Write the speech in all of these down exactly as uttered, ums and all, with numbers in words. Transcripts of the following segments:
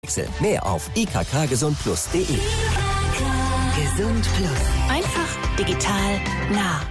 Stoffwechsel. Mehr auf i k k gesund plus punkt d e. Gesund Plus. Einfach, digital, nah.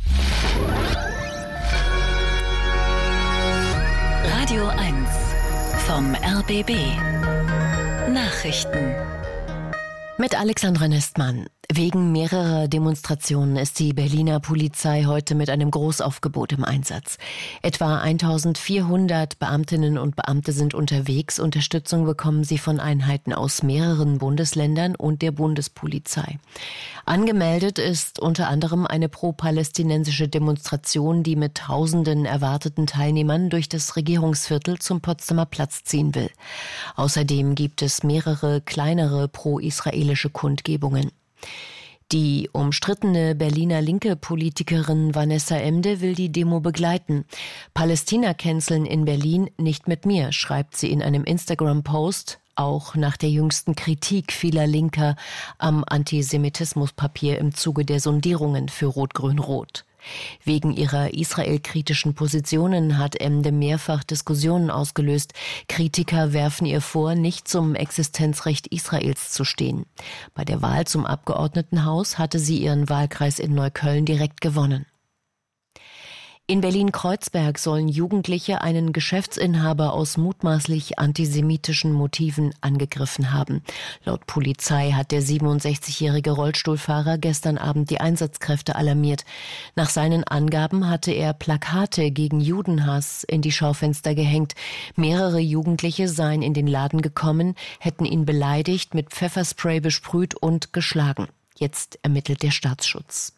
Radio eins vom R B B. Nachrichten. Mit Alexandra Nestmann. Wegen mehrerer Demonstrationen ist die Berliner Polizei heute mit einem Großaufgebot im Einsatz. Etwa eintausendvierhundert Beamtinnen und Beamte sind unterwegs. Unterstützung bekommen sie von Einheiten aus mehreren Bundesländern und der Bundespolizei. Angemeldet ist unter anderem eine pro-palästinensische Demonstration, die mit tausenden erwarteten Teilnehmern durch das Regierungsviertel zum Potsdamer Platz ziehen will. Außerdem gibt es mehrere kleinere pro-israelische Kundgebungen. Die umstrittene Berliner linke Politikerin Vanessa Emde will die Demo begleiten. Palästina canceln in Berlin nicht mit mir, schreibt sie in einem Instagram-Post, auch nach der jüngsten Kritik vieler Linker am Antisemitismuspapier im Zuge der Sondierungen für Rot-Grün-Rot. Wegen ihrer israelkritischen Positionen hat Emde mehrfach Diskussionen ausgelöst. Kritiker werfen ihr vor, nicht zum Existenzrecht Israels zu stehen. Bei der Wahl zum Abgeordnetenhaus hatte sie ihren Wahlkreis in Neukölln direkt gewonnen. In Berlin-Kreuzberg sollen Jugendliche einen Geschäftsinhaber aus mutmaßlich antisemitischen Motiven angegriffen haben. Laut Polizei hat der siebenundsechzigjährige Rollstuhlfahrer gestern Abend die Einsatzkräfte alarmiert. Nach seinen Angaben hatte er Plakate gegen Judenhass in die Schaufenster gehängt. Mehrere Jugendliche seien in den Laden gekommen, hätten ihn beleidigt, mit Pfefferspray besprüht und geschlagen. Jetzt ermittelt der Staatsschutz.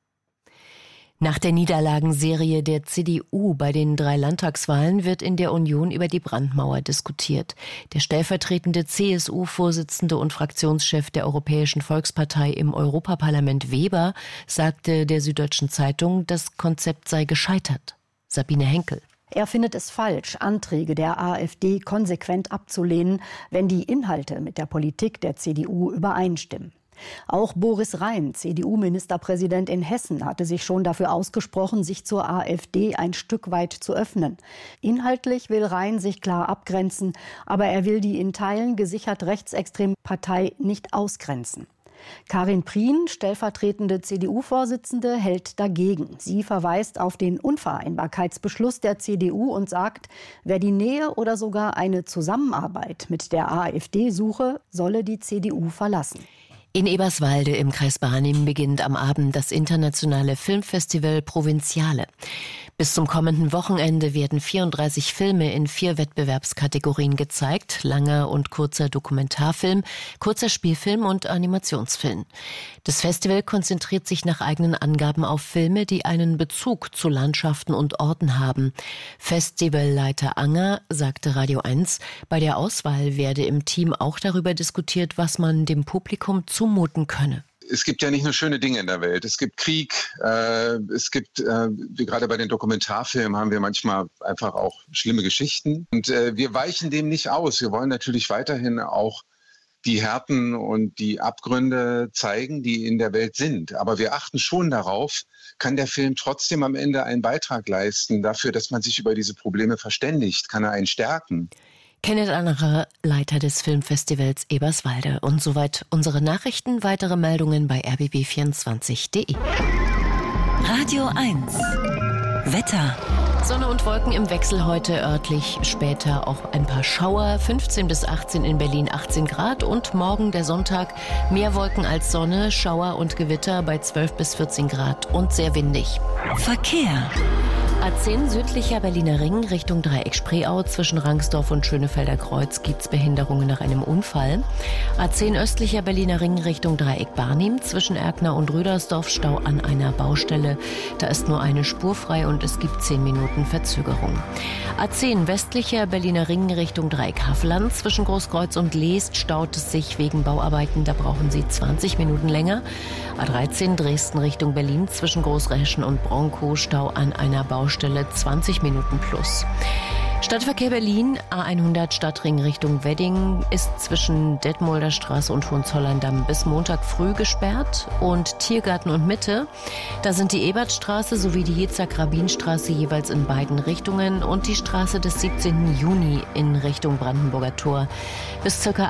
Nach der Niederlagenserie der C D U bei den drei Landtagswahlen wird in der Union über die Brandmauer diskutiert. Der stellvertretende C S U-Vorsitzende und Fraktionschef der Europäischen Volkspartei im Europaparlament Weber sagte der Süddeutschen Zeitung, das Konzept sei gescheitert. Sabine Henkel. Er findet es falsch, Anträge der AfD konsequent abzulehnen, wenn die Inhalte mit der Politik der C D U übereinstimmen. Auch Boris Rhein, C D U-Ministerpräsident in Hessen, hatte sich schon dafür ausgesprochen, sich zur AfD ein Stück weit zu öffnen. Inhaltlich will Rhein sich klar abgrenzen, aber er will die in Teilen gesichert rechtsextreme Partei nicht ausgrenzen. Karin Prien, stellvertretende C D U-Vorsitzende, hält dagegen. Sie verweist auf den Unvereinbarkeitsbeschluss der C D U und sagt, wer die Nähe oder sogar eine Zusammenarbeit mit der AfD suche, solle die C D U verlassen. In Eberswalde im Kreis Barnim beginnt am Abend das internationale Filmfestival Provinziale. Bis zum kommenden Wochenende werden vierunddreißig Filme in vier Wettbewerbskategorien gezeigt: langer und kurzer Dokumentarfilm, kurzer Spielfilm und Animationsfilm. Das Festival konzentriert sich nach eigenen Angaben auf Filme, die einen Bezug zu Landschaften und Orten haben. Festivalleiter Anger sagte Radio eins, bei der Auswahl werde im Team auch darüber diskutiert, was man dem Publikum zumuten könne. Es gibt ja nicht nur schöne Dinge in der Welt. Es gibt Krieg, äh, es gibt, äh, wie gerade bei den Dokumentarfilmen, haben wir manchmal einfach auch schlimme Geschichten. Und äh, wir weichen dem nicht aus. Wir wollen natürlich weiterhin auch die Härten und die Abgründe zeigen, die in der Welt sind. Aber wir achten schon darauf, kann der Film trotzdem am Ende einen Beitrag leisten dafür, dass man sich über diese Probleme verständigt? Kann er einen stärken? Kenneth Annerer, Leiter des Filmfestivals Eberswalde. Und soweit unsere Nachrichten. Weitere Meldungen bei r b b vierundzwanzig punkt d e. Radio eins. Wetter. Sonne und Wolken im Wechsel heute, örtlich später auch ein paar Schauer. fünfzehn bis achtzehn in Berlin, achtzehn Grad. Und morgen der Sonntag mehr Wolken als Sonne, Schauer und Gewitter bei zwölf bis vierzehn Grad und sehr windig. Verkehr. A zehn südlicher Berliner Ring Richtung Dreieck Spreeau. Zwischen Rangsdorf und Schönefelder Kreuz gibt's Behinderungen nach einem Unfall. A zehn östlicher Berliner Ring Richtung Dreieck Barnim. Zwischen Erkner und Rüdersdorf Stau an einer Baustelle. Da ist nur eine Spur frei und es gibt zehn Minuten Verzögerung. A zehn westlicher Berliner Ring Richtung Dreieck Havelland. Zwischen Großkreuz und Leest staut es sich wegen Bauarbeiten. Da brauchen Sie zwanzig Minuten länger. A dreizehn Dresden Richtung Berlin. Zwischen Großreschen und Bronkow Stau an einer Baustelle. zwanzig Minuten plus. Stadtverkehr Berlin, A hundert Stadtring Richtung Wedding ist zwischen Detmolder Straße und Hohenzollern-Damm bis Montag früh gesperrt. Und Tiergarten und Mitte, da sind die Ebertstraße sowie die Jitzak-Rabin-Straße jeweils in beiden Richtungen und die Straße des siebzehnten Juni in Richtung Brandenburger Tor. Bis ca.